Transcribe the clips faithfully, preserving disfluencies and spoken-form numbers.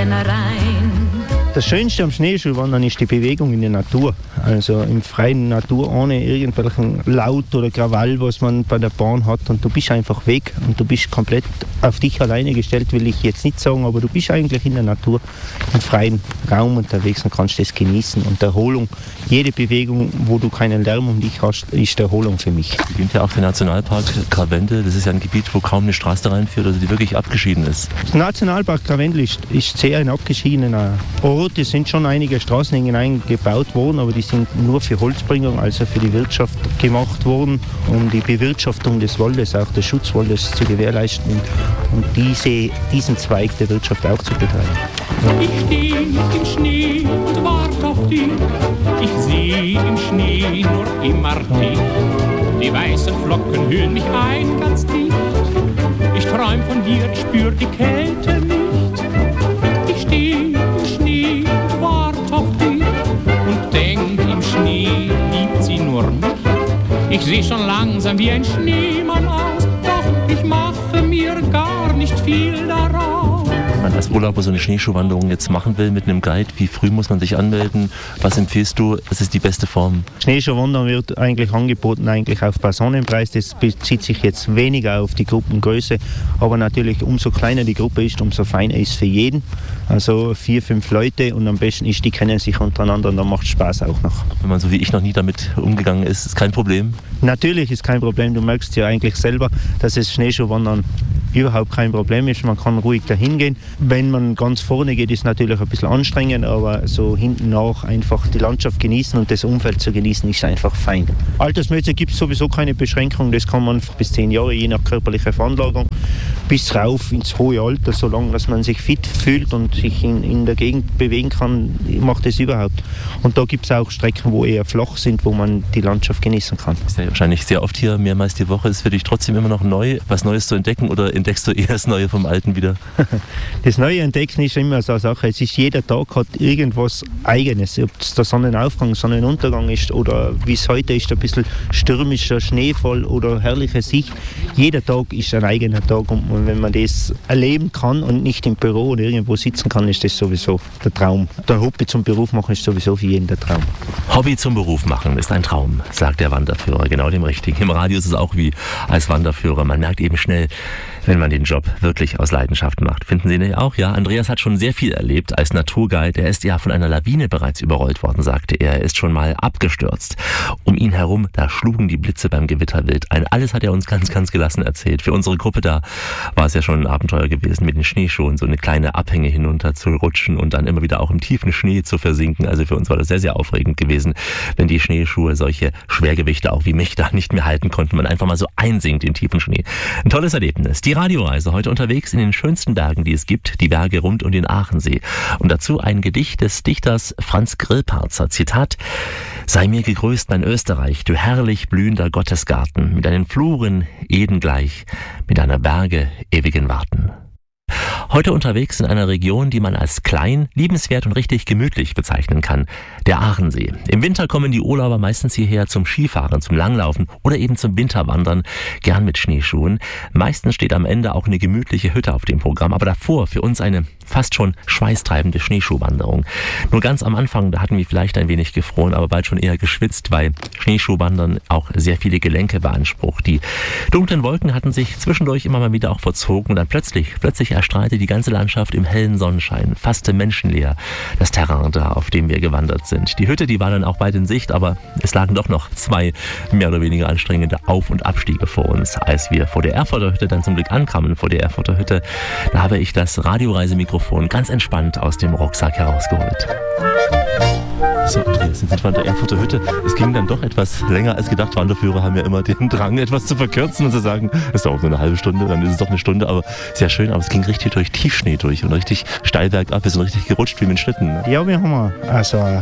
Rennereien. Das Schönste am Schneeschuhwandern ist die Bewegung in der Natur. Also im freien Natur ohne irgendwelchen Laut oder Krawall, was man bei der Bahn hat. Und du bist einfach weg und du bist komplett auf dich alleine gestellt, will ich jetzt nicht sagen, aber du bist eigentlich in der Natur, im freien Raum unterwegs und kannst das genießen. Und Erholung, jede Bewegung, wo du keinen Lärm um dich hast, ist Erholung für mich. Es gibt ja auch den Nationalpark Karwendel. Das ist ja ein Gebiet, wo kaum eine Straße reinführt, also die wirklich abgeschieden ist. Der Nationalpark Karwendel ist, ist sehr ein abgeschiedener Ort. Es sind schon einige Straßen hineingebaut worden, aber die sind nur für Holzbringung, also für die Wirtschaft gemacht worden, um die Bewirtschaftung des Waldes, auch des Schutzwaldes zu gewährleisten und diese, diesen Zweig der Wirtschaft auch zu betreiben. Ich stehe im Schnee und warte auf dich. Ich sehe im Schnee nur immer dich. Die weißen Flocken hüllen mich ein ganz dicht. Ich träum von dir, ich spür die Kälte nicht. Ich stehe im Schnee und warte auf dich und denk, im Schnee liebt sie nur mich. Ich seh schon langsam wie ein Schneemann aus, doch ich mache mir gar nicht viel daraus. Wenn man als Urlauber so eine Schneeschuhwanderung jetzt machen will mit einem Guide, wie früh muss man sich anmelden? Was empfiehlst du? Was ist die beste Form? Schneeschuhwandern wird eigentlich angeboten eigentlich auf Personenpreis. Das bezieht sich jetzt weniger auf die Gruppengröße, aber natürlich umso kleiner die Gruppe ist, umso feiner ist für jeden. Also vier, fünf Leute und am besten ist, die kennen sich untereinander und dann macht es Spaß auch noch. Wenn man so wie ich noch nie damit umgegangen ist, ist kein Problem? Natürlich ist kein Problem. Du merkst ja eigentlich selber, dass es Schneeschuhwandern überhaupt kein Problem ist. Man kann ruhig dahin gehen. Wenn man ganz vorne geht, ist es natürlich ein bisschen anstrengend, aber so hinten nach einfach die Landschaft genießen und das Umfeld zu genießen, ist einfach fein. Altersmäßig gibt es sowieso keine Beschränkung. Das kann man bis zehn Jahre, je nach körperlicher Veranlagung, bis rauf ins hohe Alter, solange dass man sich fit fühlt und sich in, in der Gegend bewegen kann, macht es überhaupt. Und da gibt es auch Strecken, wo eher flach sind, wo man die Landschaft genießen kann. Ist ja wahrscheinlich sehr oft hier, mehrmals die Woche. Ist für dich trotzdem immer noch neu, was Neues zu entdecken, oder entdeckst du eher das Neue vom Alten wieder? Das Neue entdecken ist immer so eine Sache. Es ist, jeder Tag hat irgendwas Eigenes. Ob es der Sonnenaufgang, Sonnenuntergang ist oder wie es heute ist, ein bisschen stürmischer Schneefall oder herrliche Sicht. Jeder Tag ist ein eigener Tag und wenn man das erleben kann und nicht im Büro oder irgendwo sitzen kann, ist das sowieso der Traum. Der Hobby zum Beruf machen ist sowieso für jeden der Traum. Hobby zum Beruf machen ist ein Traum, sagt der Wanderführer. Genau dem Richtigen. Im Radio ist es auch wie als Wanderführer. Man merkt eben schnell, wenn man den Job wirklich aus Leidenschaft macht. Finden Sie nicht auch? Ja, Andreas hat schon sehr viel erlebt als Naturguide. Er ist ja von einer Lawine bereits überrollt worden, sagte er. Er ist schon mal abgestürzt. Um ihn herum, da schlugen die Blitze beim Gewitterwild ein. Alles hat er uns ganz, ganz gelassen erzählt. Für unsere Gruppe da war es ja schon ein Abenteuer gewesen, mit den Schneeschuhen so eine kleine Abhänge hinunter zu rutschen und dann immer wieder auch im tiefen Schnee zu versinken. Also für uns war das sehr, sehr aufregend gewesen, wenn die Schneeschuhe solche Schwergewichte auch wie mich da nicht mehr halten konnten. Man einfach mal so einsinkt in tiefen Schnee. Ein tolles Erlebnis. Die Radioreise heute unterwegs in den schönsten Bergen, die es gibt, die Berge rund um den Aachensee. Und dazu ein Gedicht des Dichters Franz Grillparzer. Zitat: Sei mir gegrüßt, mein Österreich, du herrlich blühender Gottesgarten, mit deinen Fluren Eden gleich, mit deiner Berge ewigen Warten. Heute unterwegs in einer Region, die man als klein, liebenswert und richtig gemütlich bezeichnen kann. Der Aachensee. Im Winter kommen die Urlauber meistens hierher zum Skifahren, zum Langlaufen oder eben zum Winterwandern, gern mit Schneeschuhen. Meistens steht am Ende auch eine gemütliche Hütte auf dem Programm, aber davor für uns eine fast schon schweißtreibende Schneeschuhwanderung. Nur ganz am Anfang, da hatten wir vielleicht ein wenig gefroren, aber bald schon eher geschwitzt, weil Schneeschuhwandern auch sehr viele Gelenke beansprucht. Die dunklen Wolken hatten sich zwischendurch immer mal wieder auch verzogen und dann plötzlich, plötzlich erstrahlte die ganze Landschaft im hellen Sonnenschein, fast menschenleer, das Terrain da, auf dem wir gewandert sind. Die Hütte, die war dann auch bald in Sicht, aber es lagen doch noch zwei mehr oder weniger anstrengende Auf- und Abstiege vor uns. Als wir vor der Erfurter Hütte dann zum Glück ankamen, vor der Erfurter Hütte, da habe ich das Radioreisemikrofon ganz entspannt aus dem Rucksack herausgeholt. So, Andreas, jetzt sind wir an der Erfurter Hütte. Es ging dann doch etwas länger als gedacht. Wanderführer haben ja immer den Drang, etwas zu verkürzen und zu sagen, es dauert nur eine halbe Stunde, dann ist es doch eine Stunde, aber sehr schön. Aber es ging richtig durch Tiefschnee durch und richtig steil bergab. Wir sind richtig gerutscht wie mit Schlitten. Ja, wir haben also eine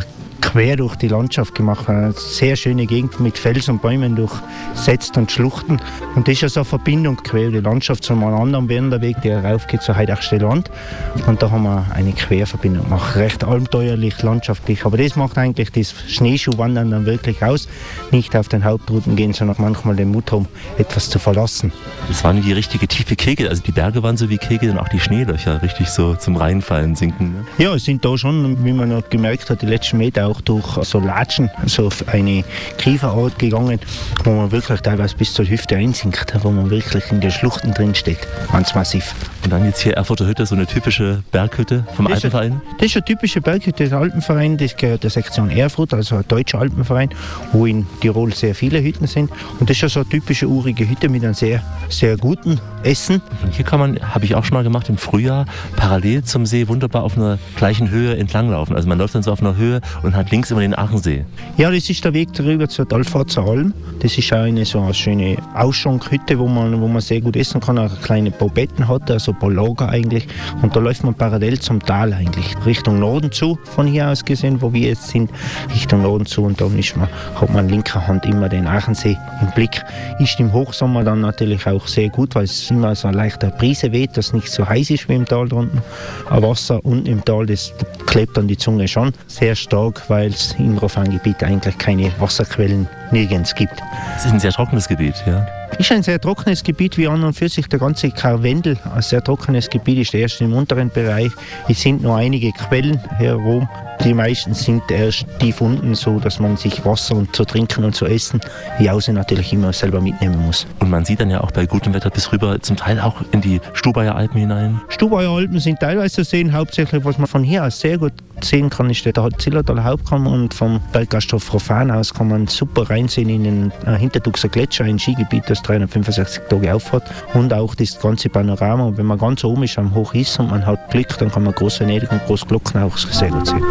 quer durch die Landschaft gemacht. Eine sehr schöne Gegend mit Fels und Bäumen durchsetzt und Schluchten. Und das ist ja so eine Verbindung quer die Landschaft zu einem anderen Wanderweg, der raufgeht zur Heidachstelle Land. Und da haben wir eine Querverbindung gemacht. Recht abenteuerlich, landschaftlich. Aber das macht eigentlich das Schneeschuhwandern dann wirklich aus. Nicht auf den Hauptrouten gehen, sondern manchmal den Mut haben, etwas zu verlassen. Das waren die richtige tiefe Kegel. Also die Berge waren so wie Kegel und auch die Schneelöcher richtig so zum Reinfallen sinken. Ne? Ja, es sind da schon, wie man noch gemerkt hat, die letzten Meter auch durch so Latschen, so auf eine Kieferart gegangen, wo man wirklich teilweise bis zur Hüfte einsinkt, wo man wirklich in den Schluchten drin steht. Ganz massiv. Und dann jetzt hier Erfurter Hütte, so eine typische Berghütte vom das Alpenverein? Eine, das ist eine typische Berghütte des Alpenvereins, das gehört der Sektion Erfurt, also ein deutscher Alpenverein, wo in Tirol sehr viele Hütten sind. Und das ist ja so eine typische urige Hütte mit einem sehr, sehr guten Essen. Und hier kann man, habe ich auch schon mal gemacht, im Frühjahr parallel zum See wunderbar auf einer gleichen Höhe entlanglaufen. Also man läuft dann so auf einer Höhe und hat links immer den Achensee. Ja, das ist der Weg darüber zur Talfahrzer Alm. Das ist auch eine so eine schöne Ausschankehütte, wo man, wo man sehr gut essen kann, auch kleine Bobetten hat, also ein paar Lager eigentlich. Und da läuft man parallel zum Tal eigentlich, Richtung Norden zu, von hier aus gesehen, wo wir jetzt sind, Richtung Norden zu. Und dann ist man, hat man in linker Hand immer den Achensee im Blick. Ist im Hochsommer dann natürlich auch sehr gut, weil es immer so ein leichter Brise weht, dass es nicht so heiß ist wie im Tal drunten. Aber Wasser unten im Tal, das klebt an die Zunge schon sehr stark, weil es im Rofanggebiet eigentlich keine Wasserquellen nirgends gibt. Es ist ein sehr trockenes Gebiet, ja. Ist ein sehr trockenes Gebiet, wie an und für sich der ganze Karwendel. Ein sehr trockenes Gebiet ist erst im unteren Bereich. Es sind nur einige Quellen herum. Die meisten sind erst tief unten, so dass man sich Wasser und zu trinken und zu essen Jause natürlich immer selber mitnehmen muss. Und man sieht dann ja auch bei gutem Wetter bis rüber zum Teil auch in die Stubaier Alpen hinein. Stubaier Alpen sind teilweise zu sehen. Hauptsächlich, was man von hier aus sehr gut sehen kann, ist der Zillertaler Hauptkamm, und vom Berggasthof Rofan aus kann man super reinsehen in den äh, Hintertuxer Gletscher, ein Skigebiet, das dreihundertfünfundsechzig Tage auffährt, und auch das ganze Panorama. Und wenn man ganz oben ist am Hoch ist und man hat Glück, dann kann man Groß-Venedig und Großglockner auch sehr gut sehen.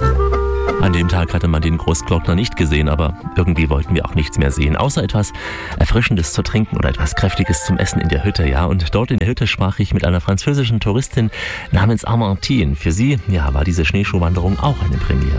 An dem Tag hatte man den Großglockner nicht gesehen, aber irgendwie wollten wir auch nichts mehr sehen, außer etwas Erfrischendes zu trinken oder etwas Kräftiges zum Essen in der Hütte, ja. Und dort in der Hütte sprach ich mit einer französischen Touristin namens Armentine. Für sie, ja, war diese Schneeschuhwanderung auch eine Premiere.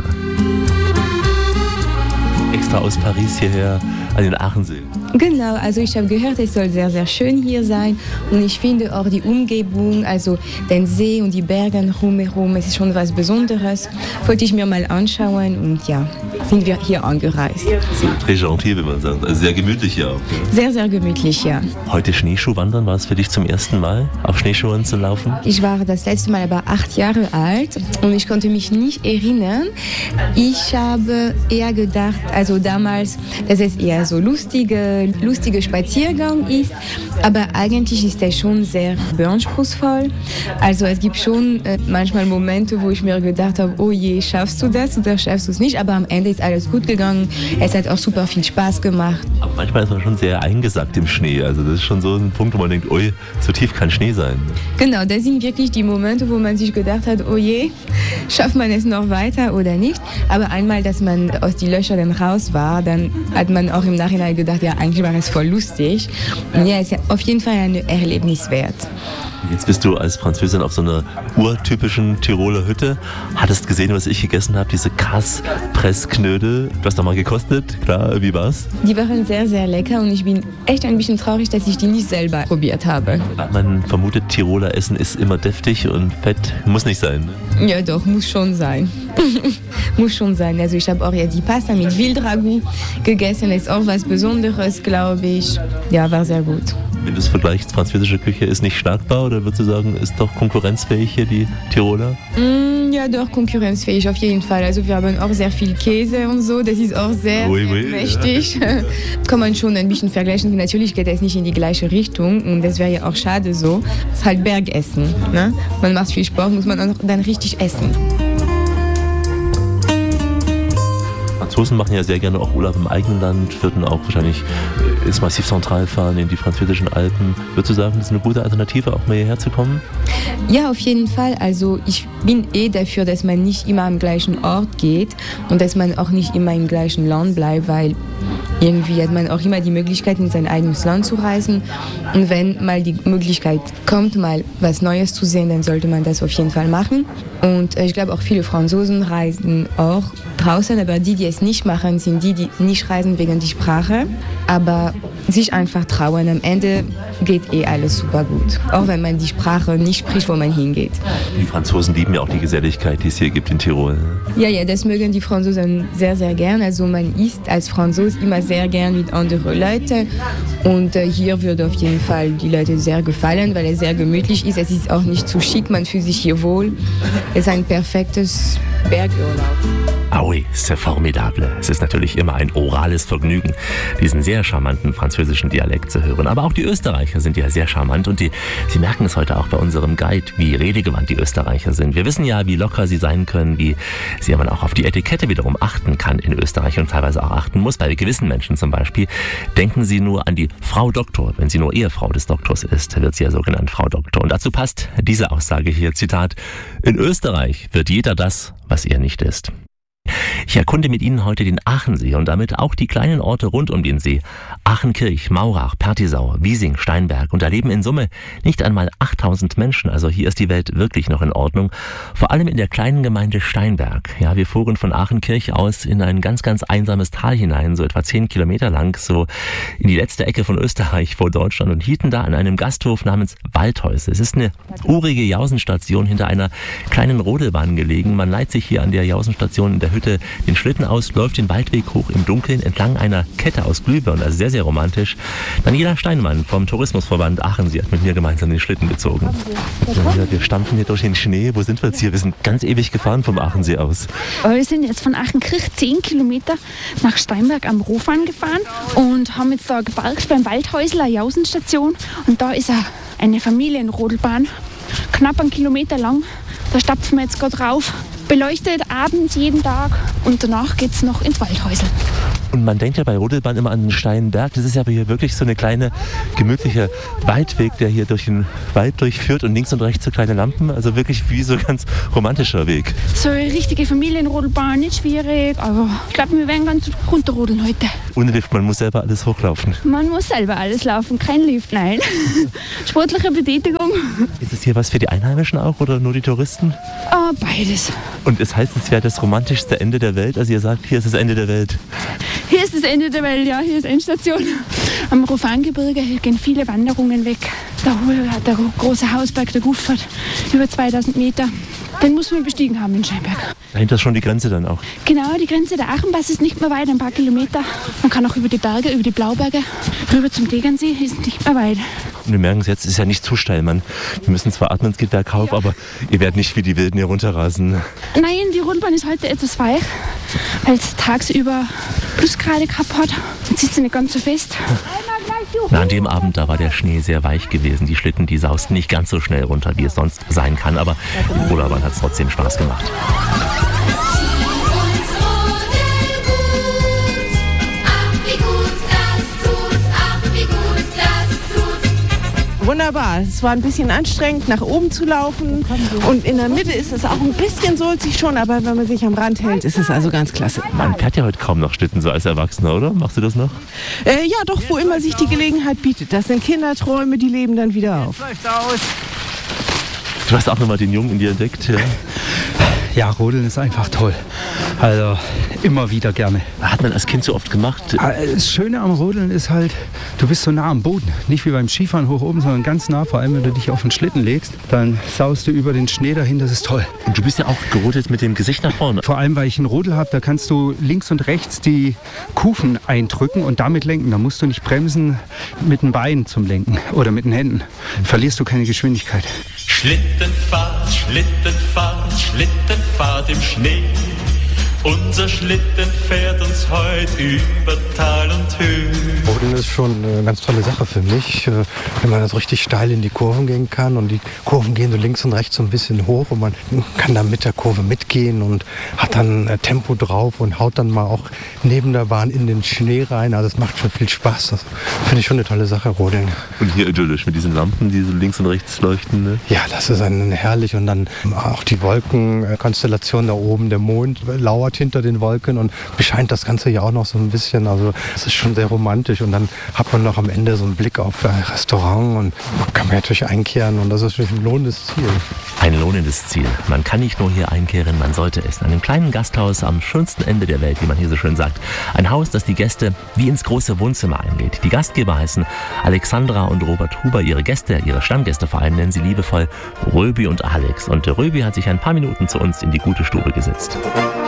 Extra aus Paris hierher an den Achensee. Genau, also ich habe gehört, es soll sehr, sehr schön hier sein, und ich finde auch die Umgebung, also den See und die Berge rumherum, es ist schon was Besonderes. Wollte ich mir mal anschauen, und ja, sind wir hier angereist. So très gentil, wie man sagt. Also sehr gemütlich hier auch. Ja. Sehr, sehr gemütlich, ja. Heute Schneeschuhwandern, war es für dich zum ersten Mal, auf Schneeschuhen zu laufen? Ich war das letzte Mal aber acht Jahre alt und ich konnte mich nicht erinnern. Ich habe eher gedacht, also damals, dass es eher so lustige, lustige Spaziergang ist, aber eigentlich ist er schon sehr beanspruchsvoll. Also es gibt schon äh, manchmal Momente, wo ich mir gedacht habe, oh je, schaffst du das oder schaffst du es nicht? Aber am Ende ist alles gut gegangen. Es hat auch super viel Spaß gemacht. Aber manchmal ist man schon sehr eingesackt im Schnee. Also das ist schon so ein Punkt, wo man denkt, ui, so tief kann Schnee sein. Genau, das sind wirklich die Momente, wo man sich gedacht hat, oh je, schafft man es noch weiter oder nicht? Aber einmal, dass man aus den Löchern dann raus war, dann hat man auch im Nachhinein gedacht, ja, eigentlich war es voll lustig. Und ja, es ist auf jeden Fall ein Erlebnis wert. Jetzt bist du als Französin auf so einer urtypischen Tiroler Hütte. Hattest gesehen, was ich gegessen habe, diese Kass-Pressknödel. Du hast doch mal gekostet, klar, wie war's? Die waren sehr, sehr lecker, und ich bin echt ein bisschen traurig, dass ich die nicht selber probiert habe. Man vermutet, Tiroler Essen ist immer deftig und fett. Muss nicht sein, ne? Ja doch, muss schon sein. Muss schon sein. Also ich habe auch jetzt die Pasta mit Wildragout gegessen. Das ist auch was Besonderes, glaube ich. Ja, war sehr gut. Wenn du es vergleichst, französische Küche ist nicht schlagbar, oder würdest du sagen, ist doch konkurrenzfähig hier die Tiroler? Mm, ja, doch, konkurrenzfähig auf jeden Fall. Also wir haben auch sehr viel Käse und so, das ist auch sehr, oui, sehr oui, mächtig. Ja. Kann man schon ein bisschen vergleichen. Natürlich geht es nicht in die gleiche Richtung, und das wäre ja auch schade so. Es ist halt Bergessen. Ne? Man macht viel Sport, muss man dann richtig essen. Franzosen machen ja sehr gerne auch Urlaub im eigenen Land, würden auch wahrscheinlich ins Massiv Central fahren, in die französischen Alpen. Würdest du sagen, das ist eine gute Alternative, auch mal hierher zu kommen? Ja, auf jeden Fall. Also ich bin eh dafür, dass man nicht immer am gleichen Ort geht und dass man auch nicht immer im gleichen Land bleibt, weil irgendwie hat man auch immer die Möglichkeit, in sein eigenes Land zu reisen. Und wenn mal die Möglichkeit kommt, mal was Neues zu sehen, dann sollte man das auf jeden Fall machen. Und ich glaube, auch viele Franzosen reisen auch draußen, aber die, die es nicht machen, sind die, die nicht reisen wegen der Sprache, aber sich einfach trauen. Am Ende geht eh alles super gut, auch wenn man die Sprache nicht spricht, wo man hingeht. Die Franzosen lieben ja auch die Geselligkeit, die es hier gibt in Tirol. Ja, ja, das mögen die Franzosen sehr, sehr gern. Also man isst als Franzose immer sehr gern mit anderen Leuten und äh, hier würde auf jeden Fall die Leute sehr gefallen, weil es sehr gemütlich ist. Es ist auch nicht zu schick, man fühlt sich hier wohl. Es ist ein perfektes Bergurlaub. Ah oui, c'est formidable. Es ist natürlich immer ein orales Vergnügen, diesen sehr charmanten französischen Dialekt zu hören. Aber auch die Österreicher sind ja sehr charmant und die, Sie merken es heute auch bei unserem Guide, wie redegewandt die Österreicher sind. Wir wissen ja, wie locker sie sein können, wie sehr man auch auf die Etikette wiederum achten kann in Österreich und teilweise auch achten muss. Bei gewissen Menschen zum Beispiel denken Sie nur an die Frau Doktor. Wenn sie nur Ehefrau des Doktors ist, wird sie ja so genannt Frau Doktor. Und dazu passt diese Aussage hier, Zitat: In Österreich wird jeder das, was er nicht ist. Ich erkunde mit Ihnen heute den Aachensee und damit auch die kleinen Orte rund um den See. Aachenkirch, Maurach, Pertisau, Wiesing, Steinberg. Und da leben in Summe nicht einmal achttausend Menschen. Also hier ist die Welt wirklich noch in Ordnung. Vor allem in der kleinen Gemeinde Steinberg. Ja, wir fuhren von Aachenkirch aus in ein ganz, ganz einsames Tal hinein, so etwa zehn Kilometer lang, so in die letzte Ecke von Österreich vor Deutschland und hielten da an einem Gasthof namens Waldhäuse. Es ist eine urige Jausenstation hinter einer kleinen Rodelbahn gelegen. Man leiht sich hier an der Jausenstation in der Hütte den Schlitten aus, läuft den Waldweg hoch im Dunkeln entlang einer Kette aus Glühbirnen, also sehr, sehr romantisch. Daniela Steinmann vom Tourismusverband Aachensee hat mit mir gemeinsam den Schlitten gezogen. Ja, wir stampfen hier durch den Schnee. Wo sind wir jetzt hier? Wir sind ganz ewig gefahren vom Aachensee aus. Wir sind jetzt von Aachenkirch zehn Kilometer nach Steinberg am Rofan gefahren und haben jetzt da geparkt beim Waldhäusl, eine Jausenstation. Und da ist eine Familienrodelbahn, knapp einen Kilometer lang. Da stapfen wir jetzt gerade rauf. Beleuchtet abends jeden Tag und danach geht es noch ins Waldhäusl. Und man denkt ja bei Rodelbahn immer an den Steinberg. Das ist ja aber hier wirklich so eine kleine, gemütliche Waldweg, der hier durch den Wald durchführt und links und rechts so kleine Lampen. Also wirklich wie so ein ganz romantischer Weg. So eine richtige Familienrodelbahn, nicht schwierig, aber ich glaube, wir werden ganz runterrodeln heute. Ohne Lift, man muss selber alles hochlaufen. Man muss selber alles laufen, kein Lift, nein. Sportliche Betätigung. Ist es hier was für die Einheimischen auch oder nur die Touristen? Ah, beides. Und es heißt, es wäre das romantischste Ende der Welt. Also ihr sagt, hier ist das Ende der Welt. Hier ist das Ende der Welt, ja, hier ist Endstation. Am Rofangebirge gehen viele Wanderungen weg. Da hat der große Hausberg, der Guffert, über zweitausend Meter. Den muss man bestiegen haben in Steinberg. Dahinter ist schon die Grenze dann auch? Genau, die Grenze der Aachenpass ist nicht mehr weit, ein paar Kilometer. Man kann auch über die Berge, über die Blauberge, rüber zum Tegernsee, ist nicht mehr weit. Und wir merken es jetzt, ist ja nicht zu steil, Mann. Wir müssen zwar atmen, es geht bergauf, ja, aber ihr werdet nicht wie die Wilden hier runterrasen. Nein, die Rundbahn ist heute etwas weich, weil es tagsüber Plusgrade gehabt hat. Jetzt ist sie nicht ganz so fest. Na, an dem Abend, da war der Schnee sehr weich gewesen. Die Schlitten, die sausten nicht ganz so schnell runter, wie es sonst sein kann. Aber die Rodelbahn hat es trotzdem Spaß gemacht. Wunderbar. Es war ein bisschen anstrengend, nach oben zu laufen. Und in der Mitte ist es auch ein bisschen sulzig schon, aber wenn man sich am Rand hält, ist es also ganz klasse. Man fährt ja heute kaum noch Schlitten so als Erwachsener, oder? Machst du das noch? Äh, ja, doch, wo immer sich die Gelegenheit bietet. Das sind Kinderträume, die leben dann wieder auf. Du hast auch nochmal den Jungen in dir entdeckt, ja? Ja, Rodeln ist einfach toll. Also immer wieder gerne. Hat man als Kind so oft gemacht? Das Schöne am Rodeln ist halt, du bist so nah am Boden. Nicht wie beim Skifahren hoch oben, sondern ganz nah. Vor allem, wenn du dich auf den Schlitten legst, dann saust du über den Schnee dahin. Das ist toll. Und du bist ja auch gerodelt mit dem Gesicht nach vorne. Vor allem, weil ich einen Rodel habe, da kannst du links und rechts die Kufen eindrücken und damit lenken. Da musst du nicht bremsen mit den Beinen zum Lenken oder mit den Händen. Verlierst du keine Geschwindigkeit. Schlittenfahrt, Schlittenfahrt, Schlittenfahrt im Schnee. Unser Schlitten fährt uns heute über Tal und Höhe. Rodeln ist schon eine ganz tolle Sache für mich, wenn man so richtig steil in die Kurven gehen kann und die Kurven gehen so links und rechts so ein bisschen hoch und man kann dann mit der Kurve mitgehen und hat dann Tempo drauf und haut dann mal auch neben der Bahn in den Schnee rein. Also das macht schon viel Spaß. Das finde ich schon eine tolle Sache, Rodeln. Und hier idyllisch mit diesen Lampen, die so links und rechts leuchten. Ne? Ja, das ist ein herrlich und dann auch die Wolkenkonstellation da oben, der Mond lauert hinter den Wolken und bescheint das Ganze ja auch noch so ein bisschen. Also es ist schon sehr romantisch und dann hat man noch am Ende so einen Blick auf ein Restaurant und man kann natürlich einkehren und das ist natürlich ein lohnendes Ziel. Ein lohnendes Ziel. Man kann nicht nur hier einkehren, man sollte es. An einem kleinen Gasthaus am schönsten Ende der Welt, wie man hier so schön sagt. Ein Haus, das die Gäste wie ins große Wohnzimmer einlädt. Die Gastgeber heißen Alexandra und Robert Huber. Ihre Gäste, ihre Stammgäste vor allem, nennen sie liebevoll Röbi und Alex. Und Röbi hat sich ein paar Minuten zu uns in die gute Stube gesetzt.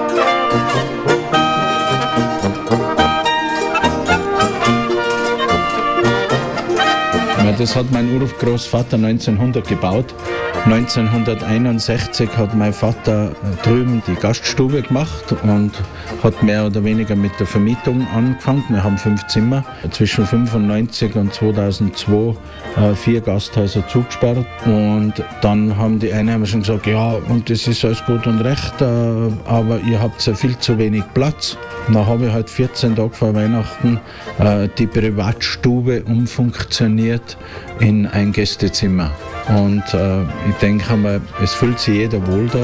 Das hat mein Urgroßvater neunzehnhundert gebaut. neunzehnhunderteinundsechzig hat mein Vater drüben die Gaststube gemacht und hat mehr oder weniger mit der Vermietung angefangen. Wir haben fünf Zimmer. Zwischen fünfundneunzig und zweitausendzwei äh, vier Gasthäuser zugesperrt. Und dann haben die Einheimer schon gesagt, ja, und das ist alles gut und recht, äh, aber ihr habt ja viel zu wenig Platz. Dann habe ich halt vierzehn Tage vor Weihnachten äh, die Privatstube umfunktioniert in ein Gästezimmer. Und äh, ich denke mal, es fühlt sich jeder wohl da.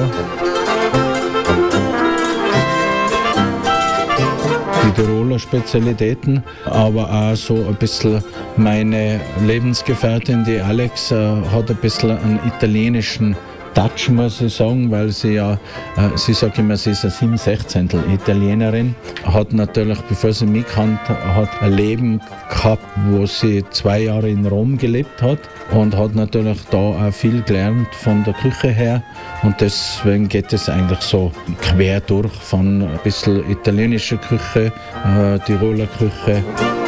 Die Tiroler Spezialitäten, aber auch so ein bisschen meine Lebensgefährtin, die Alex, äh, hat ein bisschen einen italienischen Touch, muss ich sagen, weil sie ja, äh, sie sagt immer, sie ist eine sieben Sechzehntel Italienerin, hat natürlich, bevor sie mich kannte, hat ein Leben gehabt, wo sie zwei Jahre in Rom gelebt hat und hat natürlich da auch viel gelernt von der Küche her und deswegen geht es eigentlich so quer durch von ein bisschen italienischer Küche, äh, Tiroler Küche.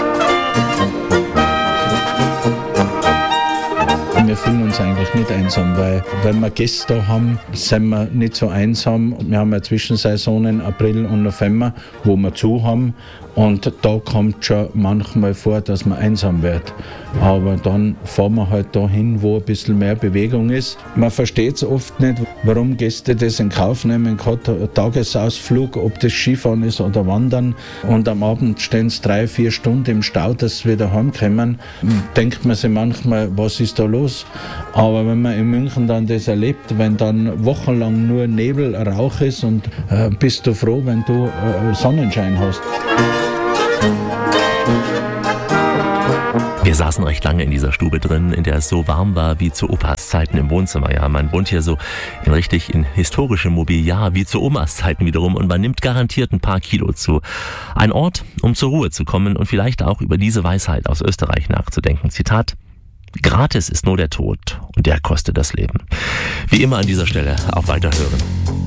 Wir fühlen uns eigentlich nicht einsam, weil wenn wir Gäste da haben, sind wir nicht so einsam. Wir haben ja Zwischensaisonen, April und November, wo wir zu haben. Und da kommt schon manchmal vor, dass man einsam wird. Aber dann fahren wir halt dahin, wo ein bisschen mehr Bewegung ist. Man versteht es oft nicht, warum Gäste das in Kauf nehmen. Gerade ein Tagesausflug, ob das Skifahren ist oder Wandern. Und am Abend stehen sie drei, vier Stunden im Stau, dass sie wieder heimkommen. Denkt man sich manchmal, was ist da los? Aber wenn man in München dann das erlebt, wenn dann wochenlang nur Nebel, Rauch ist und äh, bist du froh, wenn du äh, Sonnenschein hast. Wir saßen recht lange in dieser Stube drin, in der es so warm war wie zu Opas Zeiten im Wohnzimmer. Ja, man wohnt hier so in richtig in historischem Mobiliar wie zu Omas Zeiten wiederum und man nimmt garantiert ein paar Kilo zu. Ein Ort, um zur Ruhe zu kommen und vielleicht auch über diese Weisheit aus Österreich nachzudenken. Zitat: Gratis ist nur der Tod und der kostet das Leben. Wie immer an dieser Stelle auf Weiterhören.